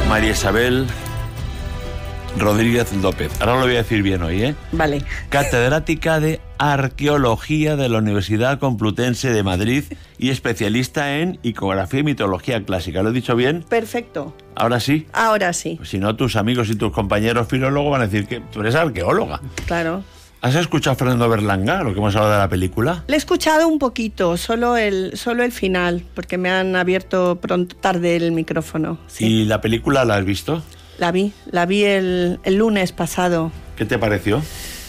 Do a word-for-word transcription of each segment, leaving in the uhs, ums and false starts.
María Isabel Rodríguez López. Ahora lo voy a decir bien hoy, ¿eh? Vale. Catedrática de Arqueología de la Universidad Complutense de Madrid y especialista en iconografía y mitología clásica. ¿Lo he dicho bien? Perfecto. ¿Ahora sí? Ahora sí. Pues si no, tus amigos y tus compañeros filólogos van a decir que tú eres arqueóloga. Claro. ¿Has escuchado a Fernando Berlanga, lo que hemos hablado de la película? Le he escuchado un poquito, solo el, solo el final, porque me han abierto pronto, tarde el micrófono. Sí. ¿Y la película la has visto? La vi, la vi el, el lunes pasado. ¿Qué te pareció?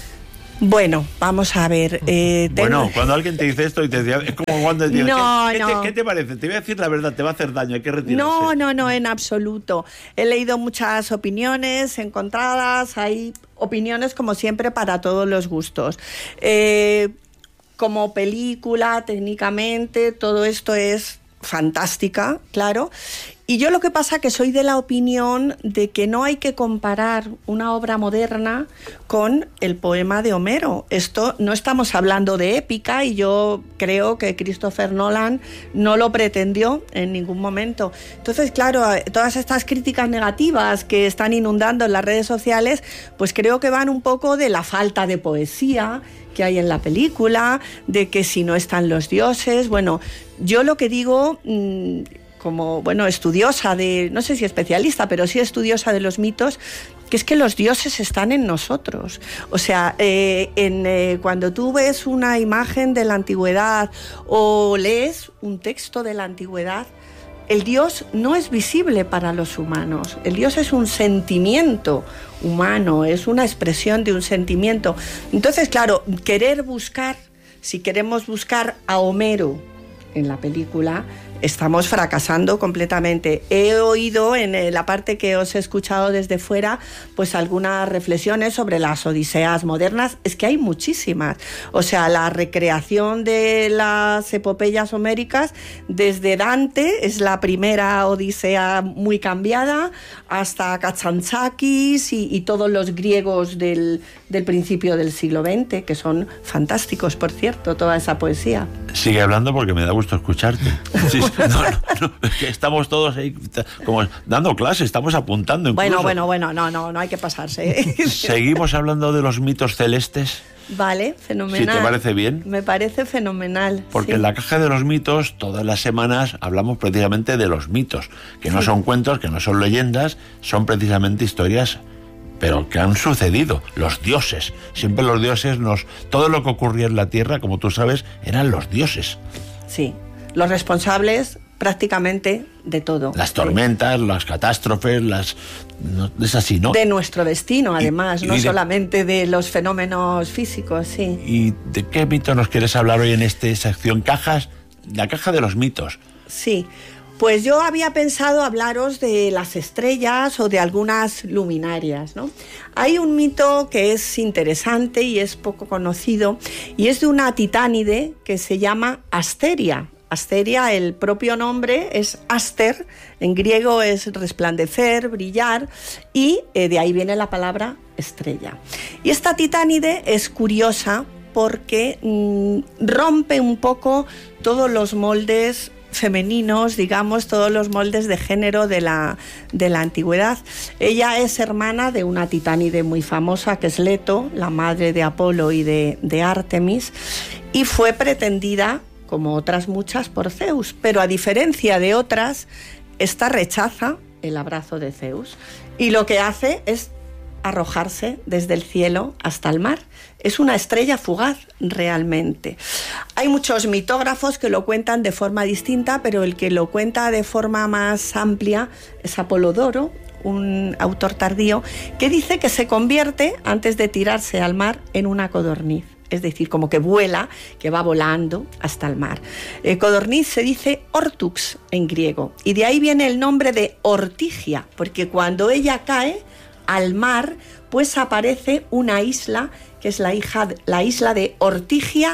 Bueno, vamos a ver. Eh, tengo... Bueno, cuando alguien te dice esto y te dice, es como cuando te dice, no, ¿qué, no. ¿qué, te, ¿qué te parece? Te voy a decir la verdad, te va a hacer daño, hay que retirarse. No, no, no, en absoluto. He leído muchas opiniones encontradas, hay opiniones como siempre para todos los gustos. Eh, como película, técnicamente, todo esto es fantástica, claro. Y yo lo que pasa es que soy de la opinión de que no hay que comparar una obra moderna con el poema de Homero. Esto no estamos hablando de épica y yo creo que Christopher Nolan no lo pretendió en ningún momento. Entonces, claro, todas estas críticas negativas que están inundando en las redes sociales, pues creo que van un poco de la falta de poesía que hay en la película, de que si no están los dioses. Bueno, yo lo que digo... Mmm, como, bueno, estudiosa de, no sé si especialista, pero sí estudiosa de los mitos, que es que los dioses están en nosotros. O sea, eh, en, eh, cuando tú ves una imagen de la antigüedad o lees un texto de la antigüedad, el dios no es visible para los humanos. El dios es un sentimiento humano, es una expresión de un sentimiento. Entonces, claro, querer buscar, si queremos buscar a Homero en la película, estamos fracasando completamente. He oído en la parte que os he escuchado desde fuera, pues algunas reflexiones sobre las odiseas modernas. Es que hay muchísimas. O sea, la recreación de las epopeyas homéricas, desde Dante, es la primera odisea muy cambiada, hasta Katsantzakis y, y todos los griegos del, del principio del siglo veinte, que son fantásticos, por cierto, toda esa poesía. Sigue hablando porque me da gusto escucharte. Sí, no, no, no, es que estamos todos ahí como dando clases, estamos apuntando incluso. Bueno, bueno, bueno, no, no, no hay que pasarse. ¿Seguimos hablando de los mitos celestes? Vale, fenomenal. ¿Sí te parece bien? Me parece fenomenal. Porque sí. En la caja de los mitos, todas las semanas hablamos precisamente de los mitos, que no sí. son cuentos, que no son leyendas, son precisamente historias, pero que han sucedido, los dioses. Siempre los dioses nos... Todo lo que ocurría en la Tierra, como tú sabes, eran los dioses. Sí, los responsables prácticamente de todo. Las tormentas, sí. las catástrofes, las... No, es así, ¿no? De nuestro destino, además, y, y no de... solamente de los fenómenos físicos, sí. ¿Y de qué mito nos quieres hablar hoy en esta sección? Cajas, la caja de los mitos. Sí, pues yo había pensado hablaros de las estrellas o de algunas luminarias, ¿no? Hay un mito que es interesante y es poco conocido, y es de una titánide que se llama Asteria. Asteria, el propio nombre es Aster, en griego es resplandecer, brillar, y eh, de ahí viene la palabra estrella. Y esta titánide es curiosa porque mmm, rompe un poco todos los moldes femeninos, digamos, todos los moldes de género de la, de la antigüedad. Ella es hermana de una titánide muy famosa, que es Leto, la madre de Apolo y de, de Artemis, y fue pretendida, como otras muchas, por Zeus, pero a diferencia de otras, esta rechaza el abrazo de Zeus y lo que hace es arrojarse desde el cielo hasta el mar. Es una estrella fugaz realmente. Hay muchos mitógrafos que lo cuentan de forma distinta, pero el que lo cuenta de forma más amplia es Apolodoro, un autor tardío, que dice que se convierte, antes de tirarse al mar, en una codorniz. Es decir, como que vuela, que va volando hasta el mar. Eh, codorniz se dice ortux en griego, y de ahí viene el nombre de Ortigia, porque cuando ella cae al mar, pues aparece una isla, que es la, hija, la isla de Ortigia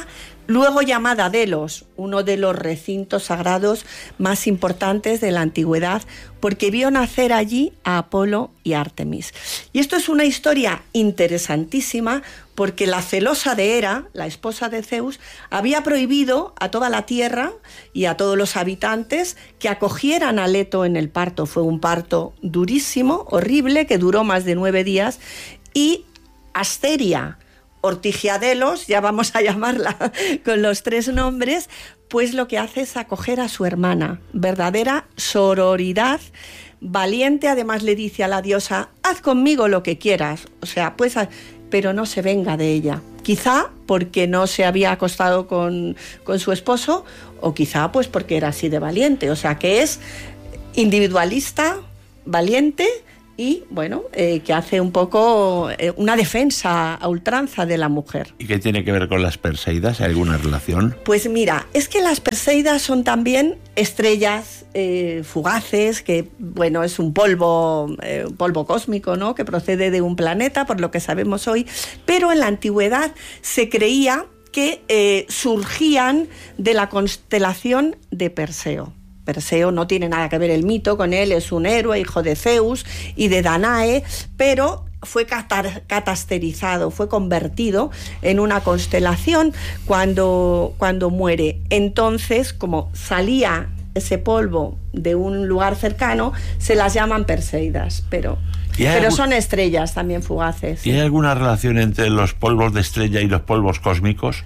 luego llamada Delos, uno de los recintos sagrados más importantes de la antigüedad, porque vio nacer allí a Apolo y Artemis. Y esto es una historia interesantísima, porque la celosa de Hera, la esposa de Zeus, había prohibido a toda la tierra y a todos los habitantes que acogieran a Leto en el parto. Fue un parto durísimo, horrible, que duró más de nueve días, y Asteria, Ortigiadelos, ya vamos a llamarla con los tres nombres, pues lo que hace es acoger a su hermana. Verdadera sororidad, valiente. Además le dice a la diosa, haz conmigo lo que quieras, o sea, pues, pero no se venga de ella. Quizá porque no se había acostado con, con su esposo, o quizá pues porque era así de valiente, o sea, que es individualista, valiente, y bueno, eh, que hace un poco eh, una defensa a ultranza de la mujer. ¿Y qué tiene que ver con las Perseidas? ¿Hay alguna relación? Pues mira, es que las Perseidas son también estrellas eh, fugaces, que bueno, es un polvo, eh, un polvo cósmico, ¿no?, que procede de un planeta, por lo que sabemos hoy, pero en la antigüedad se creía que eh, surgían de la constelación de Perseo. Perseo no tiene nada que ver el mito con él, es un héroe, hijo de Zeus y de Danae, pero fue catar, catasterizado, fue convertido en una constelación cuando, cuando muere. Entonces, como salía ese polvo de un lugar cercano, se las llaman Perseidas, pero, pero son estrellas también fugaces. ¿Y hay alguna relación entre los polvos de estrella y los polvos cósmicos?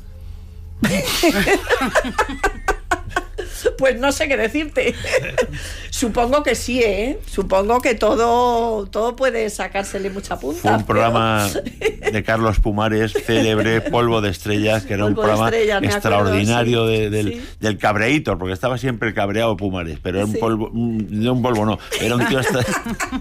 Pues no sé qué decirte. Supongo que sí, ¿eh? Supongo que todo, todo puede sacársele mucha punta. Fue un programa pero... de Carlos Pumares, célebre, Polvo de Estrellas, que era polvo un programa estrellas, extraordinario acuerdo, sí, de, del, sí. del cabreíto, porque estaba siempre cabreado Pumares, pero era un sí. polvo, no un polvo, no, era un tío extra...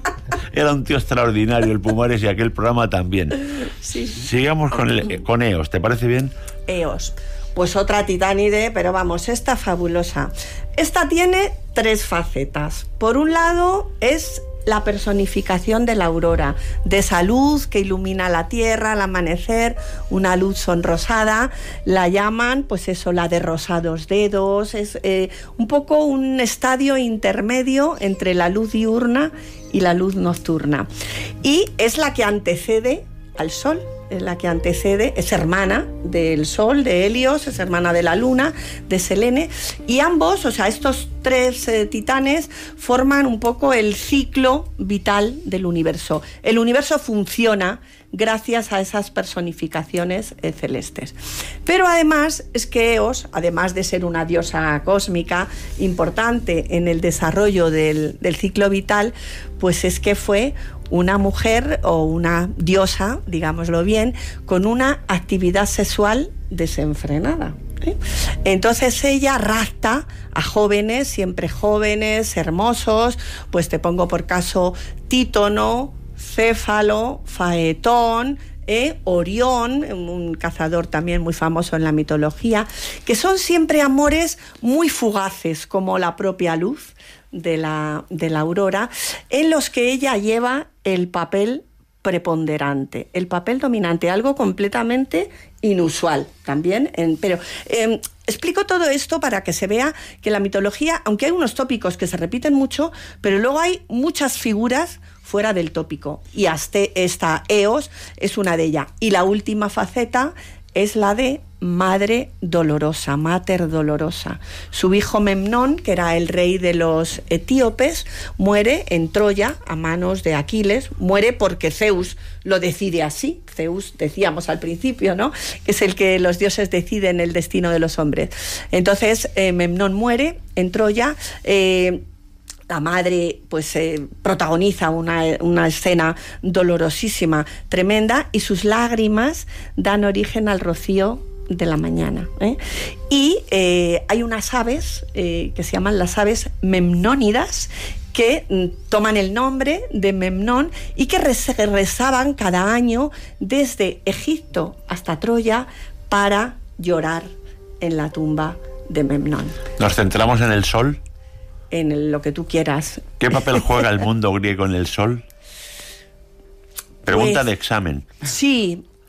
era un tío extraordinario el Pumares, y aquel programa también. Sí. Sigamos con, el, con Eos, ¿te parece bien? Eos. Pues otra titánide, pero vamos, esta fabulosa. Esta tiene tres facetas. Por un lado, es la personificación de la aurora, de esa luz que ilumina la tierra al amanecer, una luz sonrosada. La llaman, pues eso, la de rosados dedos. Es eh, un poco un estadio intermedio entre la luz diurna y la luz nocturna. Y es la que antecede al sol. Es la que antecede, es hermana del Sol, de Helios, es hermana de la Luna, de Selene, y ambos, o sea, estos tres eh, titanes forman un poco el ciclo vital del universo. El universo funciona gracias a esas personificaciones eh, celestes. Pero además es que Eos, además de ser una diosa cósmica importante en el desarrollo del, del ciclo vital, pues es que fue una mujer o una diosa, digámoslo bien, con una actividad sexual desenfrenada. ¿eh? Entonces ella rapta a jóvenes, siempre jóvenes, hermosos, pues te pongo por caso Títono, Céfalo, Faetón, ¿eh? Orión, un cazador también muy famoso en la mitología, que son siempre amores muy fugaces, como la propia luz de la, de la aurora, en los que ella lleva el papel preponderante, el papel dominante, algo completamente inusual también, en, pero eh, explico todo esto para que se vea que la mitología, aunque hay unos tópicos que se repiten mucho, pero luego hay muchas figuras fuera del tópico, y hasta esta Eos es una de ellas. Y la última faceta es la de madre dolorosa, mater dolorosa. Su hijo Memnón, que era el rey de los etíopes, muere en Troya a manos de Aquiles. Muere porque Zeus lo decide así. Zeus, decíamos al principio, ¿no?, que es el que los dioses deciden el destino de los hombres. Entonces, eh, Memnón muere en Troya. Eh, La madre pues eh, protagoniza una, una escena dolorosísima, tremenda, y sus lágrimas dan origen al rocío de la mañana. ¿eh? Y eh, hay unas aves eh, que se llaman las aves memnónidas, que mm, toman el nombre de Memnón y que rezaban cada año desde Egipto hasta Troya para llorar en la tumba de Memnón. ¿Nos centramos en el sol? En el, lo que tú quieras. ¿Qué papel juega el mundo griego en el sol? Pregunta pues, de examen. Sí.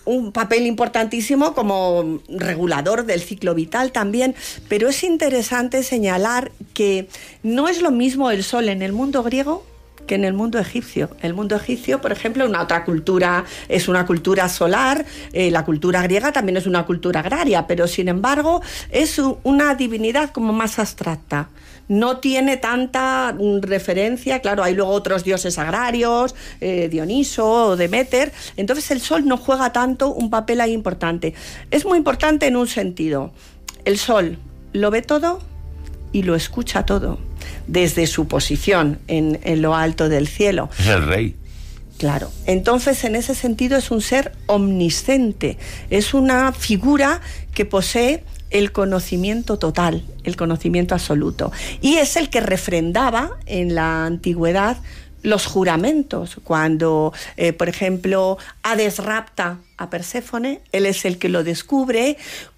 un papel importantísimo como regulador del ciclo vital también, pero es interesante señalar que no es lo mismo el sol en el mundo griego que en el mundo egipcio. El mundo egipcio, por ejemplo, una otra cultura, es una cultura solar, eh, la cultura griega también es una cultura agraria, pero sin embargo es una divinidad como más abstracta. No tiene tanta referencia, claro, hay luego otros dioses agrarios, eh, Dioniso o Deméter, entonces el sol no juega tanto un papel ahí importante. Es muy importante en un sentido, el sol lo ve todo y lo escucha todo, desde su posición en, en lo alto del cielo. Es el rey. Claro, entonces en ese sentido es un ser omnisciente, es una figura que posee el conocimiento total, el conocimiento absoluto, y es el que refrendaba en la antigüedad los juramentos. Cuando, eh, por ejemplo, Hades rapta a Perséfone, él es el que lo descubre.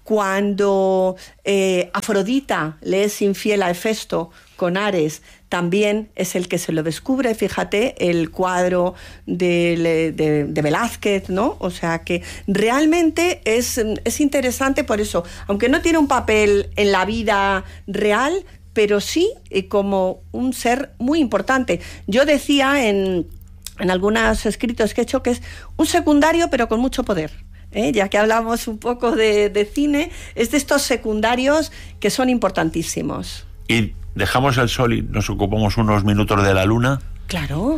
Cuando eh, Afrodita le es infiel a Hefesto con Ares, también es el que se lo descubre. Fíjate, el cuadro de, de, de Velázquez, ¿no? O sea que realmente es, es interesante por eso, aunque no tiene un papel en la vida real, pero sí eh, como un ser muy importante. Yo decía en, en algunos escritos que he hecho que es un secundario pero con mucho poder. ¿Eh? Ya que hablamos un poco de, de cine, es de estos secundarios que son importantísimos. Y dejamos el sol y nos ocupamos unos minutos de la luna. Claro.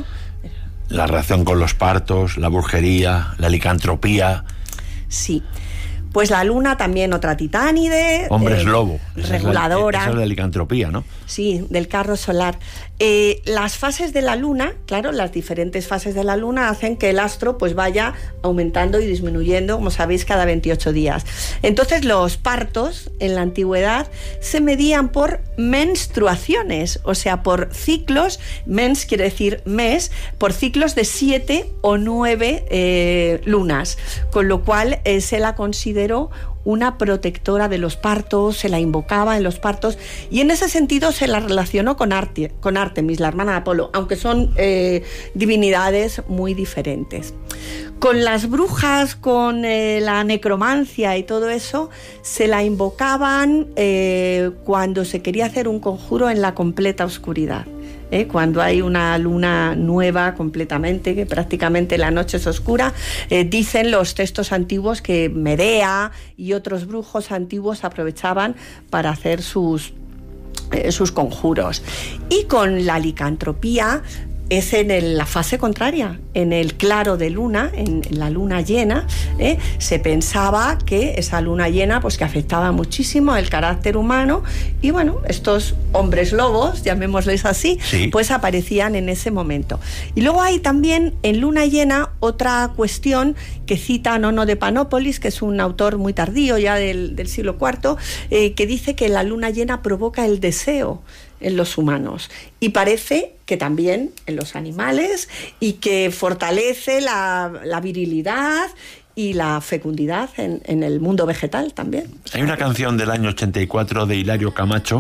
La relación con los partos, la brujería, la licantropía. Sí. Pues la luna también otra titánide. Hombres eh, lobo. Reguladora. Esa es la licantropía, ¿no? Sí, del carro solar. Eh, las fases de la luna, claro, las diferentes fases de la luna hacen que el astro pues vaya aumentando y disminuyendo, como sabéis, cada veintiocho días. Entonces los partos en la antigüedad se medían por menstruaciones, o sea, por ciclos, mens quiere decir mes, por ciclos de siete o nueve eh, lunas, con lo cual eh, se la consideró una protectora de los partos, se la invocaba en los partos, y en ese sentido se la relacionó con, Arte, con Artemis, la hermana de Apolo, aunque son eh, divinidades muy diferentes. Con las brujas, con eh, la necromancia y todo eso, se la invocaban eh, cuando se quería hacer un conjuro en la completa oscuridad. ¿Eh? Cuando hay una luna nueva completamente, que prácticamente la noche es oscura, eh, dicen los textos antiguos que Medea y otros brujos antiguos aprovechaban para hacer sus, eh, sus conjuros. Y con la licantropía es en el, la fase contraria, en el claro de luna, en, en la luna llena, ¿eh? Se pensaba que esa luna llena pues que afectaba muchísimo el carácter humano, y bueno, estos hombres lobos, llamémosles así, sí, pues aparecían en ese momento. Y luego hay también en luna llena otra cuestión que cita Nono de Panópolis, que es un autor muy tardío ya del, del siglo cuarto, eh, que dice que la luna llena provoca el deseo en los humanos, y parece que también en los animales, y que fortalece la, la virilidad y la fecundidad en, en el mundo vegetal también. Hay una canción del año ochenta y cuatro de Hilario Camacho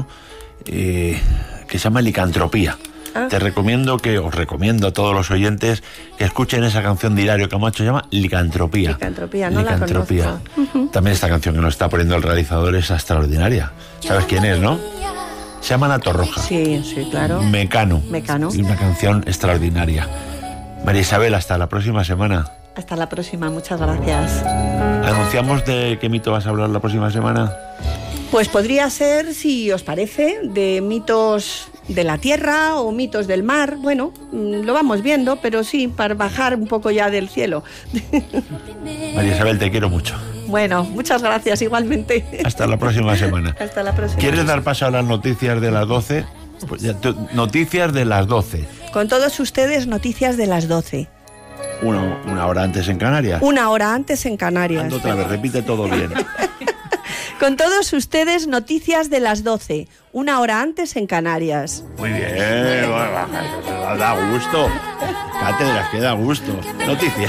eh, que se llama Licantropía. Ah. Te recomiendo que, os recomiendo a todos los oyentes que escuchen esa canción de Hilario Camacho, se llama Licantropía. Licantropía, no Licantropía. la conozco. Uh-huh. También esta canción que nos está poniendo el realizador es extraordinaria. ¿Sabes quién es, no? Se llama Ana Torroja. Sí, sí, claro. Mecano. Mecano. Y una canción extraordinaria. María Isabel, hasta la próxima semana. Hasta la próxima, muchas gracias. ¿Anunciamos de qué mito vas a hablar la próxima semana? Pues podría ser, si os parece, de mitos de la tierra o mitos del mar. Bueno, lo vamos viendo, pero sí, para bajar un poco ya del cielo. María Isabel, te quiero mucho. Bueno, muchas gracias, igualmente. Hasta la próxima semana. Hasta la próxima. ¿Quieres dar paso a las noticias de las doce? Pues ya, noticias de las doce. Con todos ustedes, noticias de las doce. Una, una hora antes en Canarias. Una hora antes en Canarias. Ando otra vez, repite todo bien. Con todos ustedes, noticias de las doce. Una hora antes en Canarias. Muy bien, da gusto. Cátedras, que da gusto. Noticias.